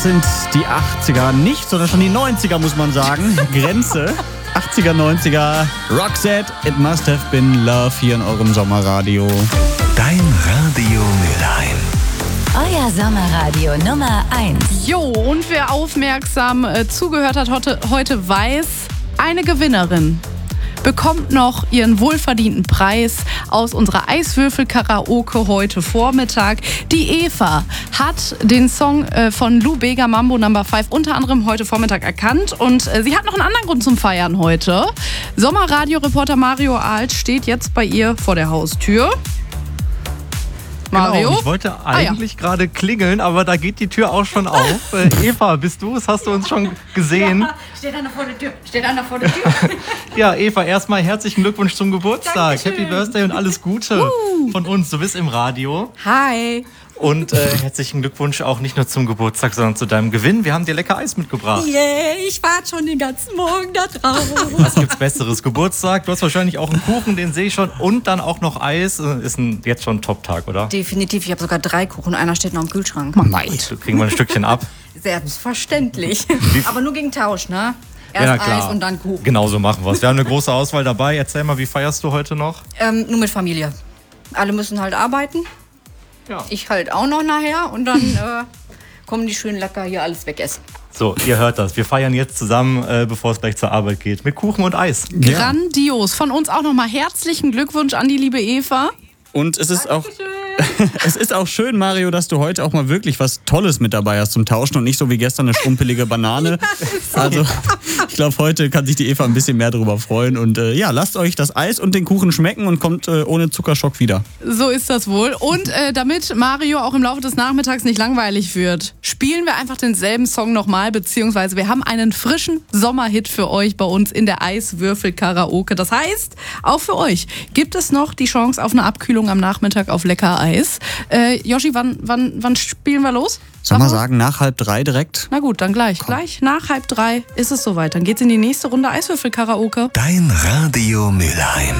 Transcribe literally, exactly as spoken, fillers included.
Das sind die achtziger, nicht, sondern schon die neunziger, muss man sagen. Grenze. achtziger, neunziger. Roxette, It Must Have Been Love hier in eurem Sommerradio. Dein Radio Mülheim. Euer Sommerradio Nummer eins. Jo, und wer aufmerksam äh, zugehört hat, heute, heute weiß, eine Gewinnerin bekommt noch ihren wohlverdienten Preis aus unserer Eiswürfel-Karaoke heute Vormittag. Die Eva hat den Song äh, von Lou Bega, Mambo Number fünf, unter anderem heute Vormittag erkannt. Und äh, sie hat noch einen anderen Grund zum Feiern heute. Sommerradio-Reporter Mario Alt steht jetzt bei ihr vor der Haustür. Mario? Genau, ich wollte eigentlich ah, ja. gerade klingeln, aber da geht die Tür auch schon auf. Äh, Eva, bist du es? Hast du uns schon gesehen? Ja, steht einer vor der Tür. Steht einer vor der Tür. Ja, Eva, erstmal herzlichen Glückwunsch zum Geburtstag. Dankeschön. Happy Birthday und alles Gute uh. von uns. Du bist im Radio. Hi. Und äh, herzlichen Glückwunsch auch nicht nur zum Geburtstag, sondern zu deinem Gewinn. Wir haben dir lecker Eis mitgebracht. Yeah, ich warte schon den ganzen Morgen da drauf. Was gibt's Besseres? Geburtstag, du hast wahrscheinlich auch einen Kuchen, den sehe ich schon. Und dann auch noch Eis. Ist ein, jetzt schon ein Top-Tag, oder? Definitiv, ich habe sogar drei Kuchen. Einer steht noch im Kühlschrank. Nein. Da kriegen wir ein Stückchen ab. Selbstverständlich. Aber nur gegen Tausch, ne? Erst ja, klar. Eis und dann Kuchen. Genau so machen wir es. Wir haben eine große Auswahl dabei. Erzähl mal, wie feierst du heute noch? Ähm, nur mit Familie. Alle müssen halt arbeiten. Ja. Ich halt auch noch nachher und dann äh, kommen die schön lecker hier alles wegessen. So, ihr hört das. Wir feiern jetzt zusammen, äh, bevor es gleich zur Arbeit geht, mit Kuchen und Eis. Ja. Grandios. Von uns auch nochmal herzlichen Glückwunsch an die liebe Eva. Und es ist auch... Es ist auch schön, Mario, dass du heute auch mal wirklich was Tolles mit dabei hast zum Tauschen und nicht so wie gestern eine schrumpelige Banane. Also ich glaube, heute kann sich die Eva ein bisschen mehr darüber freuen. Und äh, ja, lasst euch das Eis und den Kuchen schmecken und kommt äh, ohne Zuckerschock wieder. So ist das wohl. Und äh, damit Mario auch im Laufe des Nachmittags nicht langweilig wird, spielen wir einfach denselben Song nochmal, beziehungsweise wir haben einen frischen Sommerhit für euch bei uns in der Eiswürfel-Karaoke. Das heißt, auch für euch gibt es noch die Chance auf eine Abkühlung am Nachmittag auf lecker Eis. Äh, Joshi, wann, wann, wann spielen wir los? Soll man sagen, nach halb drei direkt? Na gut, dann gleich. Komm. Gleich nach halb drei ist es soweit. Dann geht's in die nächste Runde Eiswürfel-Karaoke. Dein Radio Mülheim.